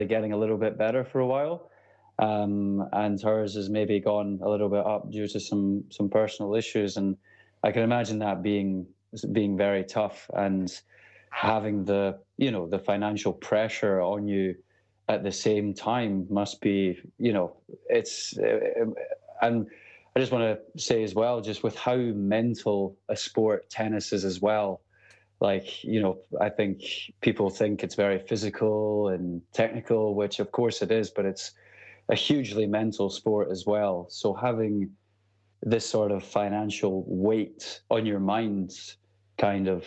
getting a little bit better for a while. And hers has maybe gone a little bit up due to some personal issues. And I can imagine that being very tough, and having the financial pressure on you at the same time must be, it's and I just want to say as well, just with how mental a sport tennis is as well. Like, I think people think it's very physical and technical, which of course it is, but it's a hugely mental sport as well. So having this sort of financial weight on your mind kind of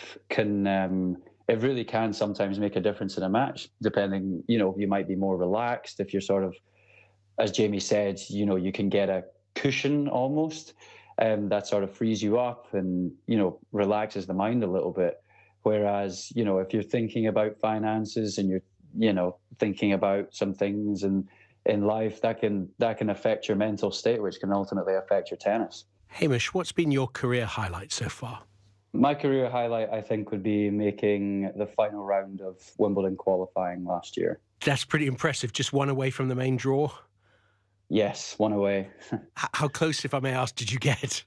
it really can sometimes make a difference in a match, depending, you might be more relaxed if you're sort of, as Jamie said, you can get a cushion almost, that sort of frees you up and, relaxes the mind a little bit. Whereas, if you're thinking about finances and you're, thinking about some things in life, that can affect your mental state, which can ultimately affect your tennis. Hamish, what's been your career highlight so far? My career highlight, I think, would be making the final round of Wimbledon qualifying last year. That's pretty impressive. Just one away from the main draw? Yes, one away. How close, if I may ask, did you get?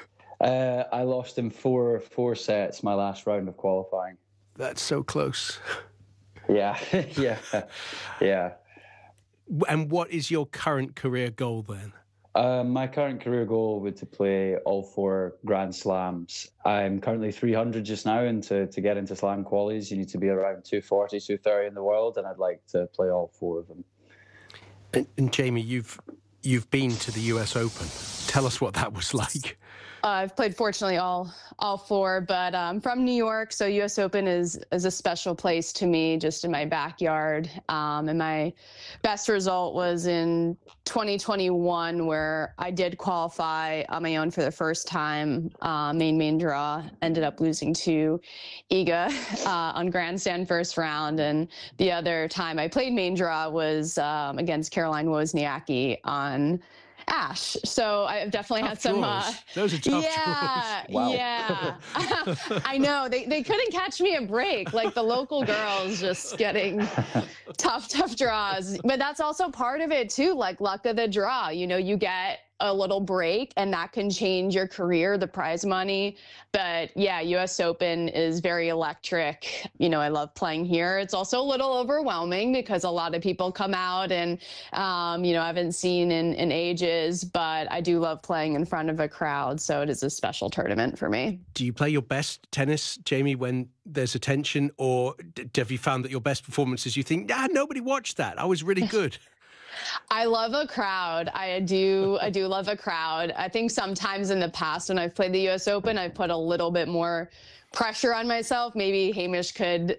I lost in four sets my last round of qualifying. That's so close. Yeah, yeah. And what is your current career goal then? My current career goal would to play all 4 Grand Slams. I'm currently 300 just now, and to get into Slam qualies, you need to be around 240, 230 in the world, and I'd like to play all 4 of them. And Jamie, you've been to the US Open. Tell us what that was like. I've played, fortunately, all 4, but I'm from New York, so U.S. Open is a special place to me, just in my backyard. And my best result was in 2021, where I did qualify on my own for the first time, main draw. Ended up losing to Iga on grandstand first round, and the other time I played main draw was against Caroline Wozniacki on Ash. So I've definitely had some those are tough draws. Wow. Yeah. I know. They couldn't catch me a break. Like the local girls just getting tough draws. But that's also part of it too, like luck of the draw. You get a little break and that can change your career, the prize money. But yeah, US Open is very electric. I love playing here. It's also a little overwhelming because a lot of people come out and, I haven't seen in ages, but I do love playing in front of a crowd. So it is a special tournament for me. Do you play your best tennis, Jamie, when there's attention, or have you found that your best performances, you think, nobody watched that, I was really good? I love a crowd. I do love a crowd. I think sometimes in the past when I've played the US Open, I've put a little bit more pressure on myself. Maybe Hamish could,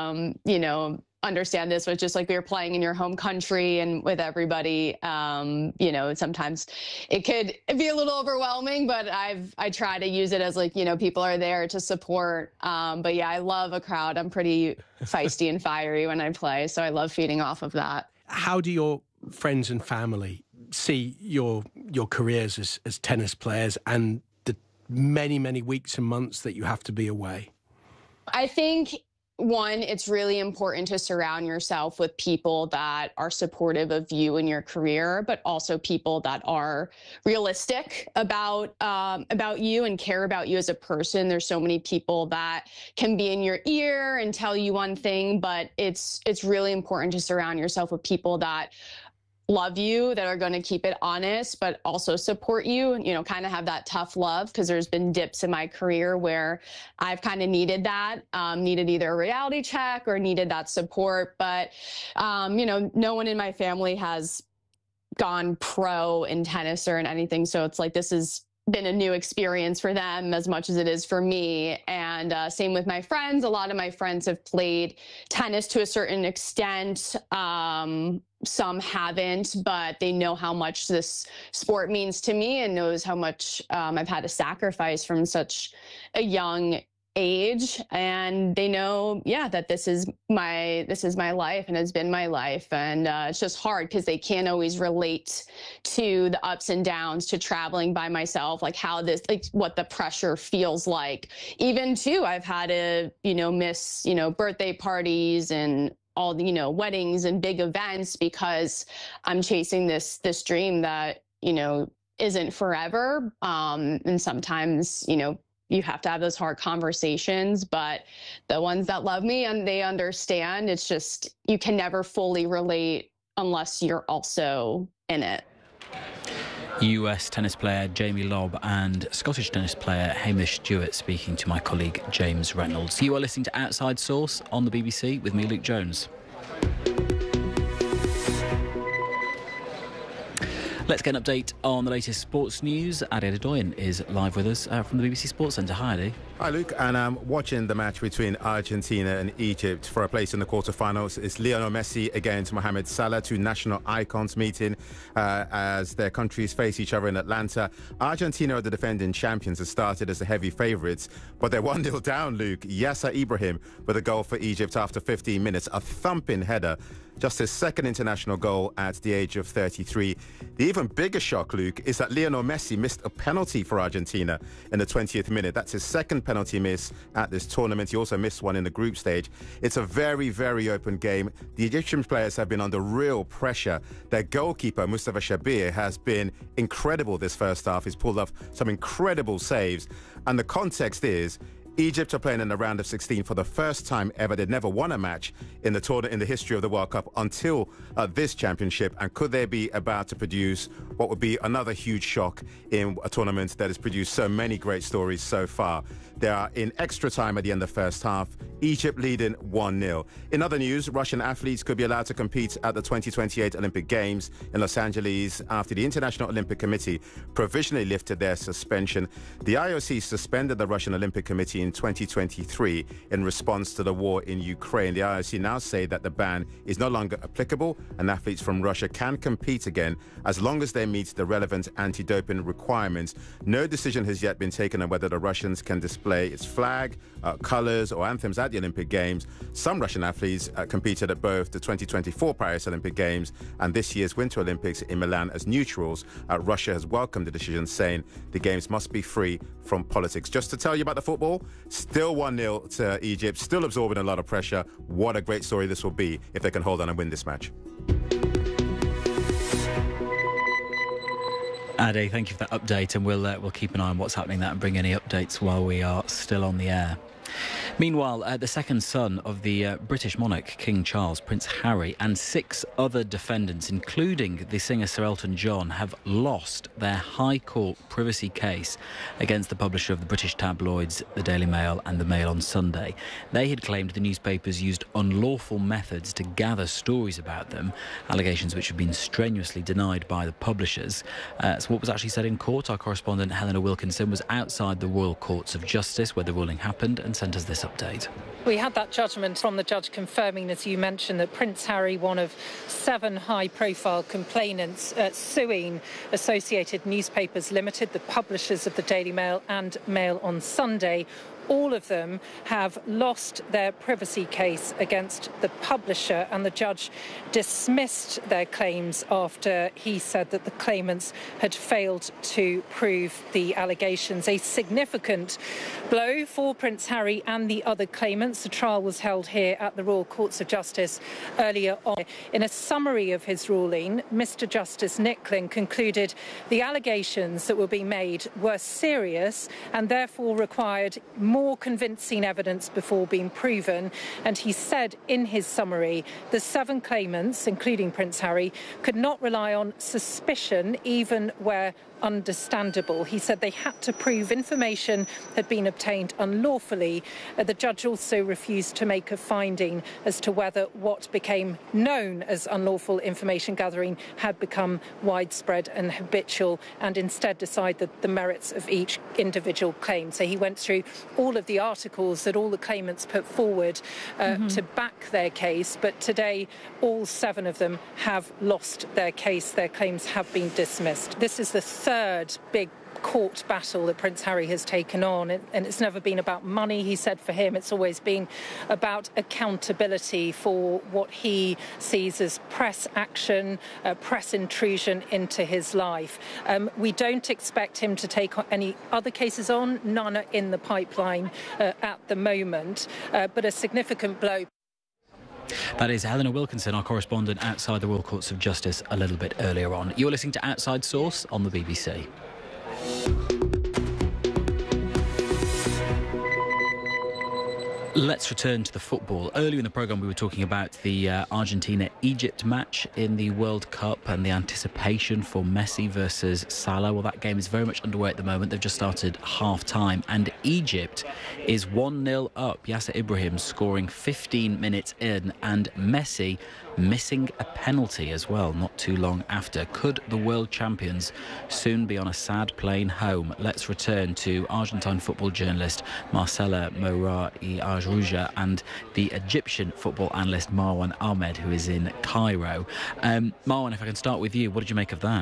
understand this, but just like we were playing in your home country and with everybody, sometimes it could be a little overwhelming, but I try to use it as like, people are there to support. But yeah, I love a crowd. I'm pretty feisty and fiery when I play, so I love feeding off of that. How do your friends and family see your careers as tennis players and the many weeks and months that you have to be away? I think, one, it's really important to surround yourself with people that are supportive of you and your career, but also people that are realistic about you and care about you as a person. There's so many people that can be in your ear and tell you one thing, but it's really important to surround yourself with people that love you, that are going to keep it honest, but also support you, kind of have that tough love, because there's been dips in my career where I've kind of needed that, needed either a reality check or needed that support. But, no one in my family has gone pro in tennis or in anything. So it's like, this has been a new experience for them as much as it is for me. And same with my friends. A lot of my friends have played tennis to a certain extent. Some haven't, but they know how much this sport means to me and knows how much I've had to sacrifice from such a young age. And they know, that this is my life and has been my life. And it's just hard because they can't always relate to the ups and downs, to traveling by myself, like what the pressure feels like. Even too, I've had to, miss, birthday parties and all the, weddings and big events because I'm chasing this dream that, isn't forever. And sometimes, you have to have those hard conversations, but the ones that love me and they understand, it's just, you can never fully relate unless you're also in it. US tennis player Jamie Lobb and Scottish tennis player Hamish Stewart speaking to my colleague James Reynolds. You are listening to Outside Source on the BBC with me, Luke Jones. Let's get an update on the latest sports news. Ade Adedoyin is live with us from the BBC Sports Centre. Hi, Ade. Hi, Luke. And I'm watching the match between Argentina and Egypt for a place in the quarterfinals. It's Lionel Messi against Mohamed Salah, two national icons meeting as their countries face each other in Atlanta. Argentina are the defending champions, have started as the heavy favourites, but they're 1-0 down, Luke. Yasser Ibrahim with a goal for Egypt after 15 minutes, a thumping header. Just his second international goal at the age of 33. The even bigger shock, Luke, is that Lionel Messi missed a penalty for Argentina in the 20th minute. That's his second penalty miss at this tournament. He also missed one in the group stage. It's a very, very open game. The Egyptian players have been under real pressure. Their goalkeeper, Mustafa Shabir, has been incredible this first half. He's pulled off some incredible saves. And the context is, Egypt are playing in the round of 16 for the first time ever. They'd never won a match in the tournament in the history of the World Cup until this championship. And could they be about to produce what would be another huge shock in a tournament that has produced so many great stories so far? They are in extra time at the end of the first half. Egypt leading 1-0. In other news, Russian athletes could be allowed to compete at the 2028 Olympic Games in Los Angeles after the International Olympic Committee provisionally lifted their suspension. The IOC suspended the Russian Olympic Committee in 2023 in response to the war in Ukraine. The IOC now say that the ban is no longer applicable and athletes from Russia can compete again as long as they meet the relevant anti-doping requirements. No decision has yet been taken on whether the Russians can display its flag, colours or anthems at the Olympic Games. Some Russian athletes competed at both the 2024 Paris Olympic Games and this year's Winter Olympics in Milan as neutrals. Russia has welcomed the decision, saying the Games must be free from politics. Just to tell you about the football, still 1-0 to Egypt, still absorbing a lot of pressure. What a great story this will be if they can hold on and win this match. Ade, thank you for that update, and we'll keep an eye on what's happening there and bring any updates while we are still on the air. Meanwhile, the second son of the British monarch, King Charles, Prince Harry, and 6 other defendants, including the singer Sir Elton John, have lost their High Court privacy case against the publisher of the British tabloids, the Daily Mail and the Mail on Sunday. They had claimed the newspapers used unlawful methods to gather stories about them, allegations which have been strenuously denied by the publishers. So what was actually said in court? Our correspondent Helena Wilkinson was outside the Royal Courts of Justice where the ruling happened and sent us this update. We had that judgment from the judge confirming, as you mentioned, that Prince Harry, one of 7 high-profile complainants suing Associated Newspapers Limited, the publishers of the Daily Mail and Mail on Sunday, all of them have lost their privacy case against the publisher, and the judge dismissed their claims after he said that the claimants had failed to prove the allegations. A significant blow for Prince Harry and the other claimants. The trial was held here at the Royal Courts of Justice earlier on. In a summary of his ruling, Mr. Justice Nicklin concluded the allegations that were being made were serious and therefore required more convincing evidence before being proven. And he said in his summary, the 7 claimants, including Prince Harry, could not rely on suspicion even where understandable. He said they had to prove information had been obtained unlawfully. The judge also refused to make a finding as to whether what became known as unlawful information gathering had become widespread and habitual, and instead decided the merits of each individual claim. So he went through all of the articles that all the claimants put forward to back their case, but today all 7 of them have lost their case. Their claims have been dismissed. This is the third big court battle that Prince Harry has taken on, and it's never been about money. He said for him it's always been about accountability for what he sees as press action, press intrusion into his life. We don't expect him to take any other cases on, none are in the pipeline at the moment, but a significant blow. That is Helena Wilkinson, our correspondent outside the Royal Courts of Justice a little bit earlier on. You're listening to Outside Source on the BBC. Let's return to the football. Earlier in the programme we were talking about the Argentina-Egypt match in the World Cup and the anticipation for Messi versus Salah. Well, that game is very much underway at the moment. They've just started half-time and Egypt is 1-0 up. Yasser Ibrahim scoring 15 minutes in and Messi missing a penalty as well not too long after. Could the world champions soon be on a sad plane home? Let's return to Argentine football journalist Marcela Moura-y-Arrouja and the Egyptian football analyst Marwan Ahmed, who is in Cairo. Marwan, if I can start with you, what did you make of that?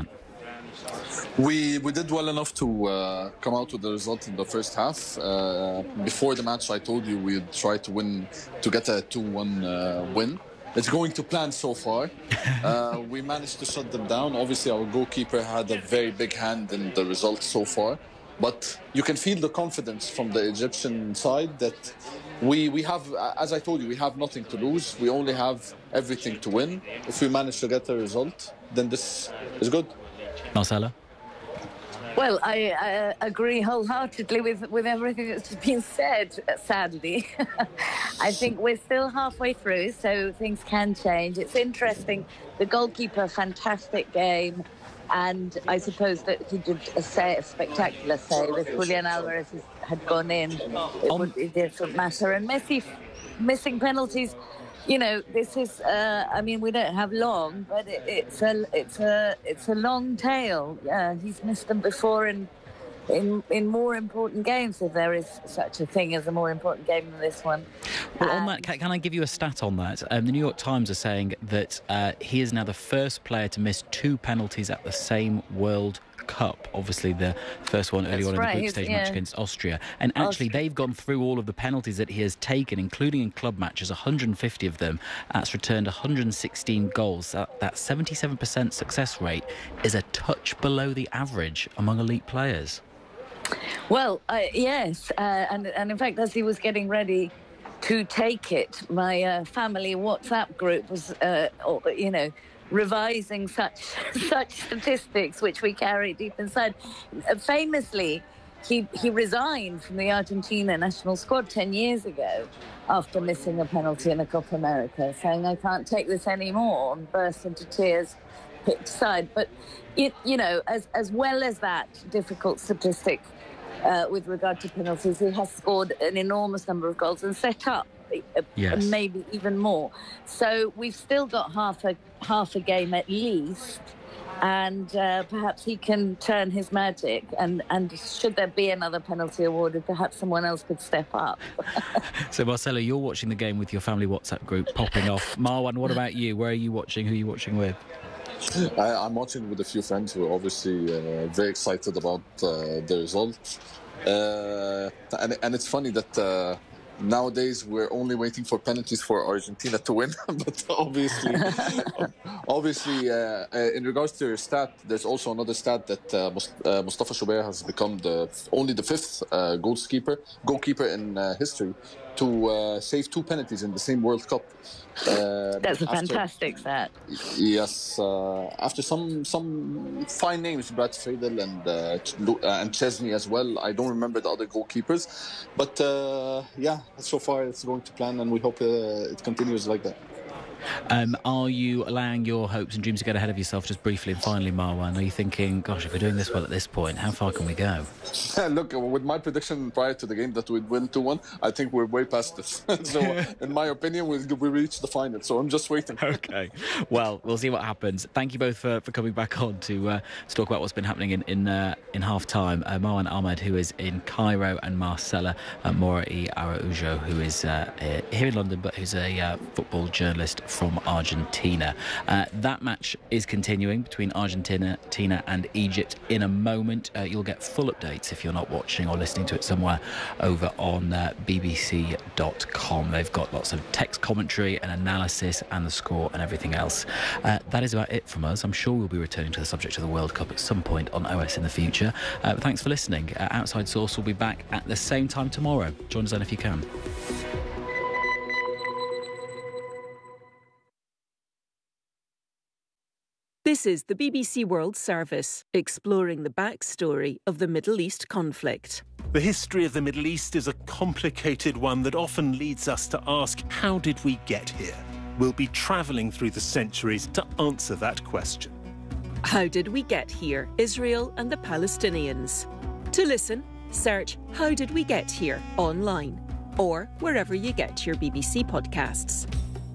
We did well enough to come out with the result in the first half. Before the match, I told you we'd try to win, to get a 2-1 win. It's going to plan so far. We managed to shut them down. Obviously, our goalkeeper had a very big hand in the result so far. But you can feel the confidence from the Egyptian side that we have, as I told you, we have nothing to lose. We only have everything to win. If we manage to get a result, then this is good. Marcela? Well, I agree wholeheartedly with everything that's been said, sadly. I think we're still halfway through, so things can change. It's interesting. The goalkeeper, fantastic game. And I suppose that he did a spectacular save. If Julian Alvarez had gone in, it didn't matter. And Messi missing penalties. You know, this is. I mean, we don't have long, but it's a long tail. He's missed them before in more important games, if there is such a thing as a more important game than this one. Well, on that, can I give you a stat on that? The New York Times are saying that he is now the first player to miss 2 penalties at the same World Cup. Obviously, the first one early on in the group stage match against Austria. And actually, they've gone through all of the penalties that he has taken, including in club matches, 150 of them. That's returned 116 goals. That 77% success rate is a touch below the average among elite players. Well, yes. And in fact, as he was getting ready to take it, my family WhatsApp group was, revising such statistics which we carry deep inside. Famously, he resigned from the Argentina national squad 10 years ago after missing a penalty in a Copa America, saying, I can't take this anymore, and burst into tears, picked aside. But, you know, as well as that difficult statistic with regard to penalties, he has scored an enormous number of goals and set up maybe even more. So we've still got half a game at least, and perhaps he can turn his magic, and should there be another penalty awarded, perhaps someone else could step up. So Marcelo, you're watching the game with your family WhatsApp group popping off. Marwan, what about you? Where are you watching? Who are you watching with? I'm watching with a few friends who are obviously very excited about the result. And it's funny that nowadays we're only waiting for penalties for Argentina to win. But obviously, in regards to your stat, there's also another stat that Mustafa Shobair has become only the 5th goalkeeper in history to save 2 penalties in the same World Cup. That's a fantastic stat. Yes, after some fine names, Brad Friedel and Chesney as well. I don't remember the other goalkeepers, but so far it's going to plan, and we hope it continues like that. Are you allowing your hopes and dreams to get ahead of yourself just briefly and finally, Marwan? Are you thinking, gosh, if we're doing this well at this point, how far can we go? Look, with my prediction prior to the game that we'd win 2-1, I think we're way past this. So, in my opinion, we reached the final. So I'm just waiting. Okay. Well, we'll see what happens. Thank you both for coming back on to talk about what's been happening in half-time. Marwan Ahmed, who is in Cairo, and Marcela Moura-y-Arrouja, who is here in London, but who's a football journalist from Argentina. That match is continuing between Argentina and Egypt in a moment. You'll get full updates if you're not watching or listening to it somewhere over on bbc.com. They've got lots of text commentary and analysis and the score and everything else. That is about it from us. I'm sure we'll be returning to the subject of the World Cup at some point on OS in the future. But thanks for listening. Outside Source will be back at the same time tomorrow. Join us then if you can. This is the BBC World Service, exploring the backstory of the Middle East conflict. The history of the Middle East is a complicated one that often leads us to ask, how did we get here? We'll be travelling through the centuries to answer that question. How did we get here? Israel and the Palestinians. To listen, search How Did We Get Here online or wherever you get your BBC podcasts.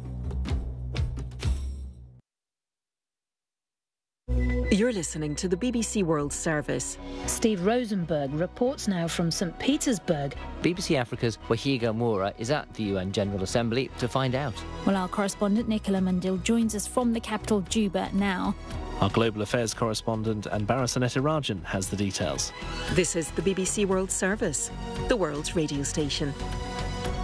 You're listening to the BBC World Service. Steve Rosenberg reports now from St. Petersburg. BBC Africa's Wahiga Moura is at the UN General Assembly to find out. Well, our correspondent Nicola Mundil joins us from the capital, Juba, now. Our global affairs correspondent Anbara Sanetirajan has the details. This is the BBC World Service, the world's radio station.